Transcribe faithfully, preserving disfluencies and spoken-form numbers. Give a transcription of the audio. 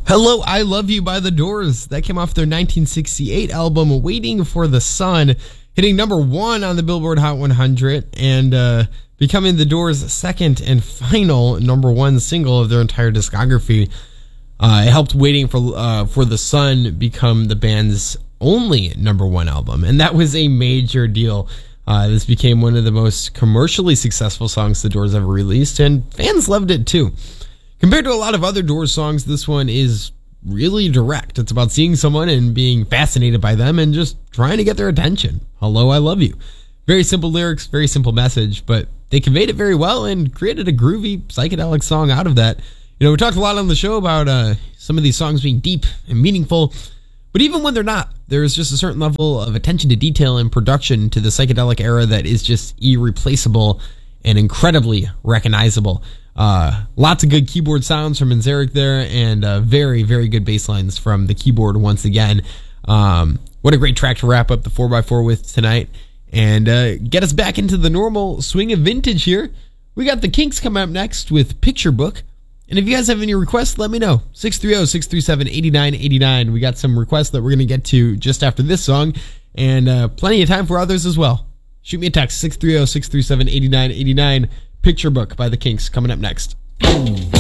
Hello, I Love You by The Doors. That came off their nineteen sixty-eight album, Waiting for the Sun, hitting number one on the Billboard Hot one hundred and uh, becoming The Doors' second and final number one single of their entire discography. Uh, it helped Waiting for uh, for the Sun become the band's only number one album, and that was a major deal. Uh, this became one of the most commercially successful songs The Doors ever released, and fans loved it too. Compared to a lot of other Doors songs, this one is really direct. It's about seeing someone and being fascinated by them and just trying to get their attention. Hello, I love you. Very simple lyrics, very simple message, but they conveyed it very well and created a groovy, psychedelic song out of that. You know, we talked a lot on the show about uh, some of these songs being deep and meaningful, but even when they're not, there is just a certain level of attention to detail and production to the psychedelic era that is just irreplaceable and incredibly recognizable. Uh, lots of good keyboard sounds from Manzarek there, and uh, very, very good bass lines from the keyboard once again. Um, what a great track to wrap up the four by four with tonight, and uh, get us back into the normal swing of vintage here. We got the Kinks coming up next with Picture Book, and if you guys have any requests, let me know. six three zero, six three seven, eight nine eight nine. We got some requests that we're going to get to just after this song, and uh, plenty of time for others as well. Shoot me a text, six three zero, six three seven, eight nine eight nine. Picture Book by the Kinks coming up next.